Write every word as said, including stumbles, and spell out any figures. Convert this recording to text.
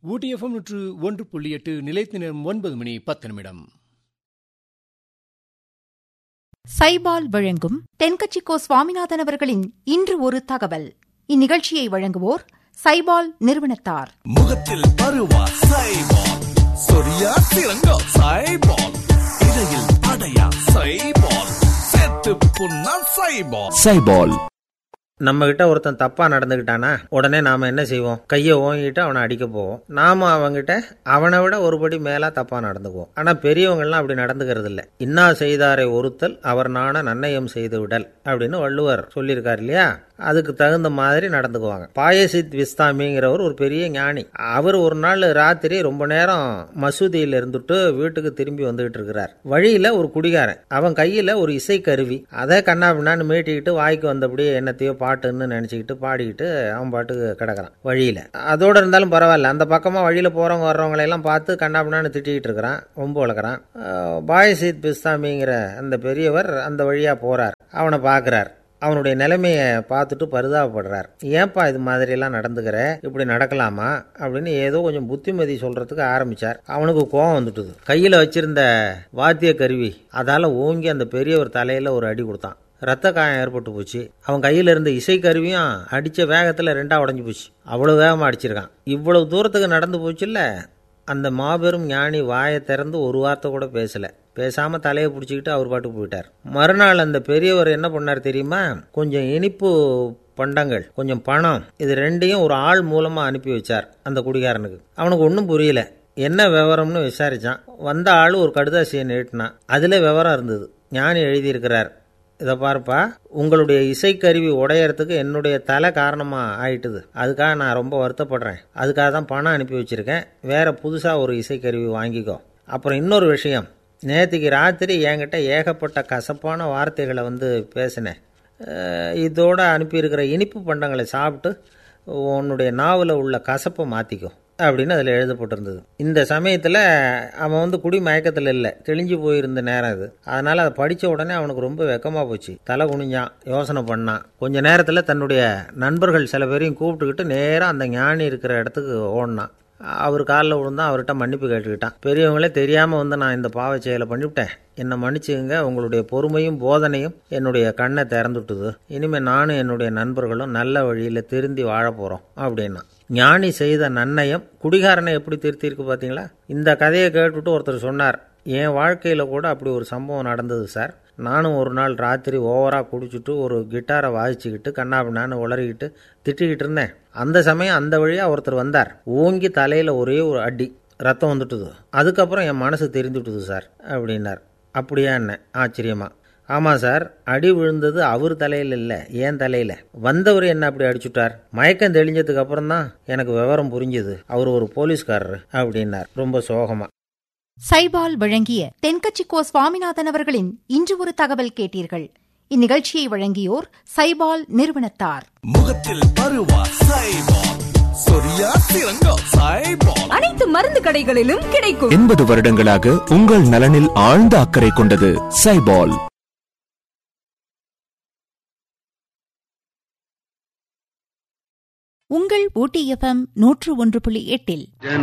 ஊட்டி FM நூற்று ஒன்று புள்ளி எட்டு நிலைத்த நேரம் ஒன்பது மணி பத்து நிமிடம். சைபால் வழங்கும் தென்கட்சிக்கோ சுவாமிநாதன் அவர்களின் இன்று ஒரு தகவல். இந்நிகழ்ச்சியை வழங்குவோர் சைபால் நிறுவனத்தார். முகத்தில் பருவா சைபால், சொரியா சிறங்கா சைபால், இடையில் அடையா சைபால், செத்து புண்ணா சைபால். சைபால். நம்ம கிட்ட ஒருத்தன் தப்பா நடந்துகிட்டானா உடனே நாம என்ன செய்வோம்? கையை ஓங்கிட்டு அவனை அடிக்க போவோம். நாம அவங்கிட்ட அவனை விட ஒருபடி மேலா தப்பா நடந்துக்குவோம். ஆனா பெரியவங்க எல்லாம் அப்படி நடந்துக்கிறது இல்ல. இன்னா செய்தாரை ஒருத்தல் அவர் நாண நன்னயம் செய்து விடல் அப்படின்னு வள்ளுவர் சொல்லியிருக்காரு இல்லையா? அதுக்கு தகுந்த மாதிரி நடந்துக்குவாங்க. பாயசித் விஸ்தாமிங்கிறவர் ஒரு பெரிய ஞானி. அவர் ஒரு நாள் ராத்திரி ரொம்ப நேரம் மசூதியில இருந்துட்டு வீட்டுக்கு திரும்பி வந்துகிட்டு இருக்கிறார். வழியில ஒரு குடிகாரன், அவன் கையில ஒரு இசை கருவி, அதை கண்ணா பின்னான்னு மீட்டிக்கிட்டு வாய்க்கு வந்தபடியே என்னத்தையோ பாட்டுன்னு நினைச்சுக்கிட்டு பாடிக்கிட்டு அவன் பாட்டுக்கு கிடக்குறான் வழியில. அதோட இருந்தாலும் பரவாயில்ல, அந்த பக்கமா வழியில போறவங்க வர்றவங்களை எல்லாம் பார்த்து கண்ணா பின்னான்னு திட்டிக்கிட்டு இருக்கிறான், ரொம்ப வளர்க்குறான். பாயசித் பிஸ்தாமிங்கிற அந்த பெரியவர் அந்த வழியா போறார். அவனை பார்க்கிறார். அவனுடைய நிலைமையை பார்த்துட்டு பரிதாபப்படுறார். ஏன்பா இது மாதிரி எல்லாம் நடந்துக்கிற, இப்படி நடக்கலாமா அப்படின்னு ஏதோ கொஞ்சம் புத்திமதி சொல்றதுக்கு ஆரம்பிச்சார். அவனுக்கு கோபம் வந்துட்டுது. கையில வச்சிருந்த வாத்திய கருவி அதால ஓங்கி அந்த பெரியவர் தலையில ஒரு அடி கொடுத்தான். ரத்த காயம் ஏற்பட்டு போச்சு. அவன் கையில இருந்த இசை கருவியும் அடிச்ச வேகத்துல ரெண்டா உடஞ்சு போச்சு. அவ்வளவு வேகமா அடிச்சிருக்கான். இவ்வளவு தூரத்துக்கு நடந்து போச்சு இல்ல. அந்த மாபெரும் ஞானி வாயை திறந்து ஒரு வார்த்தை கூட பேசல. பேசாம தலையை பிடிச்சிக்கிட்டு அவர் பாட்டுக்கு போயிட்டார். மறுநாள் அந்த பெரியவர் என்ன பண்ணார் தெரியுமா? கொஞ்சம் இனிப்பு பண்டங்கள், கொஞ்சம் பணம், இது ரெண்டையும் ஒரு ஆள் மூலமா அனுப்பி வச்சார் அந்த குடிகாரனுக்கு. அவனுக்கு ஒன்றும் புரியல. என்ன விவரம்னு விசாரிச்சான். வந்த ஆள் ஒரு கடுதாசியை நீட்டினான். அதுல விவரம் இருந்தது. ஞானி எழுதியிருக்கிறார், இதை பாருப்பா, உங்களுடைய இசைக்கருவி உடையறதுக்கு என்னுடைய தலை காரணமா ஆயிட்டுது. அதுக்காக நான் ரொம்ப வருத்தப்படுறேன். அதுக்காக தான் பணம் அனுப்பி வச்சிருக்கேன். வேற புதுசா ஒரு இசைக்கருவி வாங்கிக்கோ. அப்புறம் இன்னொரு விஷயம், நேற்றுக்கு ராத்திரி என்கிட்ட ஏகப்பட்ட கசப்பான வார்த்தைகளை வந்து பேசினேன். இதோட அனுப்பியிருக்கிற இனிப்பு பண்டங்களை சாப்பிட்டு உன்னுடைய நாவில் உள்ள கசப்பை மாற்றிக்கோ அப்படின்னு அதில் எழுதப்பட்டிருந்தது. இந்த சமயத்தில் அவன் வந்து குடி மயக்கத்தில் இல்லை, தெளிஞ்சு போயிருந்த நேரம் அது. அதனால் அதை படித்த உடனே அவனுக்கு ரொம்ப வெக்கமாக போச்சு. தலை குனிஞ்சான், யோசனை பண்ணான். கொஞ்ச நேரத்தில் தன்னுடைய நண்பர்கள் சில பேரையும் கூப்பிட்டுக்கிட்டு நேராக அந்த ஞானி இருக்கிற இடத்துக்கு ஓடினான். அவர் காலில் விழுந்தான். அவர்கிட்ட மன்னிப்பு கேட்டுக்கிட்டான். பெரியவங்களே தெரியாமல் வந்து நான் இந்த பாவ செயலை பண்ணிவிட்டேன், என்னை மன்னிச்சுங்க. உங்களுடைய பொறுமையும் போதனையும் என்னுடைய கண்ணை திறந்துட்டுது. இனிமேல் நானும் என்னுடைய நண்பர்களும் நல்ல வழியில் திருந்தி வாழ போகிறோம் அப்படின்னா. ஞானி செய்த நன்னயம் குடிகாரனை எப்படி திருத்திருக்கு பார்த்தீங்களா? இந்த கதையை கேட்டுவிட்டு ஒருத்தர் சொன்னார், என் வாழ்க்கையில் கூட அப்படி ஒரு சம்பவம் நடந்தது சார். நானும் ஒரு நாள் ராத்திரி ஓவராக குடிச்சிட்டு ஒரு கிட்டாரை வாசிச்சுக்கிட்டு கண்ணாபின்னான்னு உளறிக்கிட்டு திட்டிக்கிட்டு இருந்தேன். அந்த சமயம் அந்த வழியாக ஒருத்தர் வந்தார். ஓங்கி தலையில் ஒரே ஒரு அடி, ரத்தம் வந்துட்டுது. அதுக்கப்புறம் என் மனசு தெரிஞ்சுட்டுது சார் அப்படின்னார். அப்படியா என்ன ஆச்சரியமா? ஆமாம் சார், அடி விழுந்தது அவர் தலையில் இல்லை, ஏன் தலையில். வந்தவர் என்ன அப்படி அடிச்சுட்டார். மயக்கம் தெளிஞ்சதுக்கு அப்புறம் தான் எனக்கு விவரம் புரிஞ்சுது, அவர் ஒரு போலீஸ்காரர் அப்படின்னார் ரொம்ப சோகமா. சைபால் வழங்கிய தென்கட்சிக்கோ சுவாமிநாதன் அவர்களின் இன்று ஒரு தகவல் கேட்டீர்கள். இந்நிகழ்ச்சியை வழங்கியோர் சைபால் நிறுவனத்தார். முகத்தில் பருவா சைபால், சொரியா சிறங்கா சைபால், அனைத்து மருந்து கடைகளிலும் கிடைக்கும். எண்பது வருடங்களாக உங்கள் நலனில் ஆழ்ந்த அக்கறை கொண்டது சைபால். உங்கள் ஊட்டி எஃப்எம் நூற்று ஒன்று புள்ளி எட்டில்